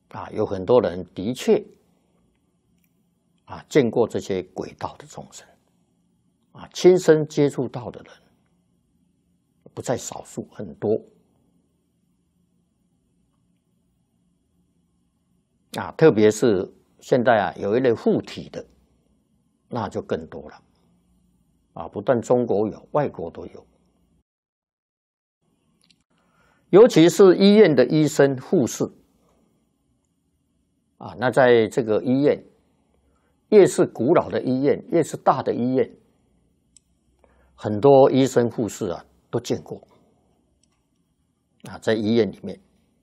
有很多人的确见过这些鬼道的众生，亲身接触到的人不在少数，很多。特别是现在有一类附体的，那就更多了。不但中国有，外国都有。尤其是医院的医生、护士，那在这个医院，越是古老的医院，越是大的医院，很多医生、护士都见过。在医院里面，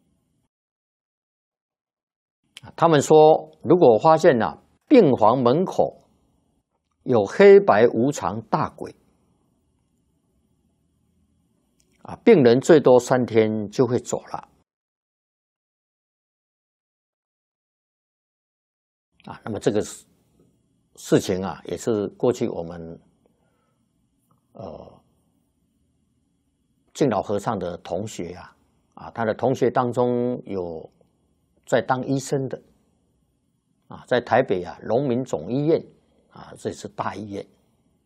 他们说，如果发现病房门口有黑白无常大鬼，病人最多3天就会走了。那么这个事情也是过去我们敬老和尚的同学他的同学当中有在当医生的在台北荣民总医院这是大医院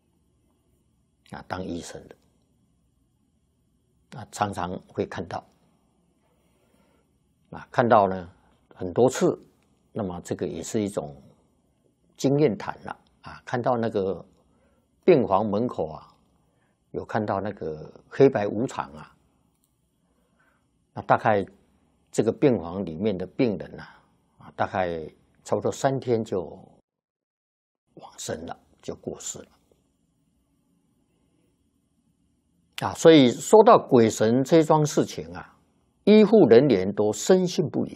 当医生的常常会看到看到呢很多次，那么这个也是一种经验谈了看到那个病房门口有看到那个黑白无常那大概这个病房里面的病人大概差不多3天就往生了，就过世了所以说到鬼神这桩事情医护人员都深信不疑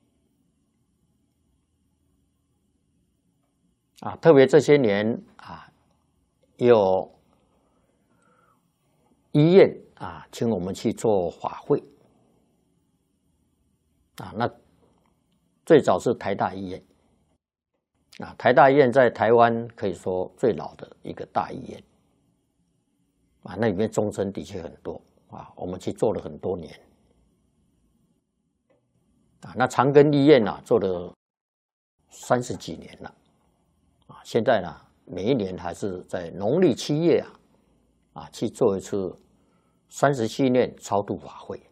特别这些年有医院请我们去做法会那最早是台大医院台大医院在台湾可以说最老的一个大医院那里面众生的确很多我们去做了很多年那长庚医院做了30几年了现在每一年还是在农历7月去做一次30系念超度法会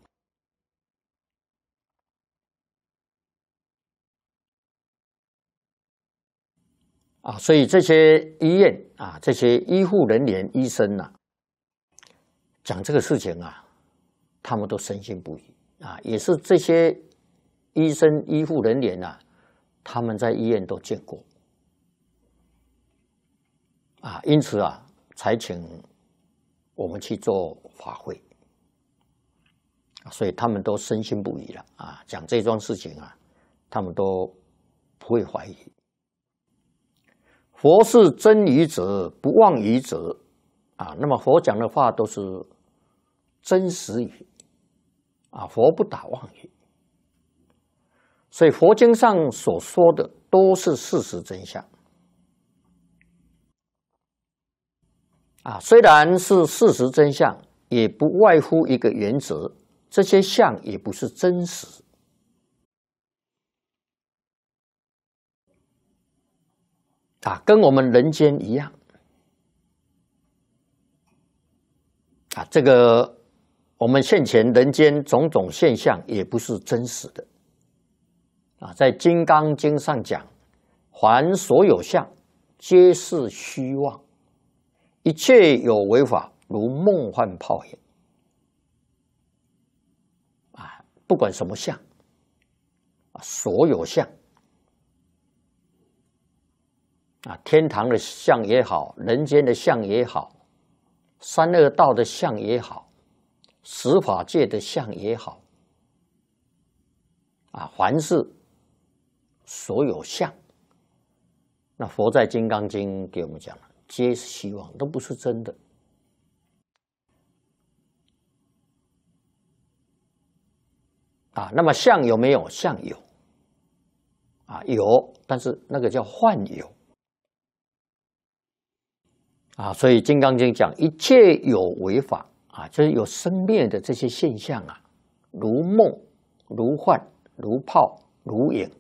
所以这些医院这些医护人员、医生讲这个事情他们都深信不疑也是这些医生、医护人员他们在医院都见过因此才请我们去做法会所以他们都深信不疑了讲这桩事情他们都不会怀疑。佛是真语者，不妄语者那么佛讲的话都是真实语佛不打妄语，所以佛经上所说的都是事实真相虽然是事实真相，也不外乎一个原则，这些相也不是真实跟我们人间一样这个我们现前人间种种现象也不是真实的在《金刚经》上讲，凡所有相，皆是虚妄，一切有为法，如梦幻泡影不管什么相所有相天堂的相也好，人间的相也好，三恶道的相也好，十法界的相也好凡是所有相，那佛在《金刚经》给我们讲了，皆是虚妄，都不是真的那么相有没有？相有有，但是那个叫幻有所以《金刚经》讲一切有为法就是有生灭的这些现象如梦、如幻、如泡、如影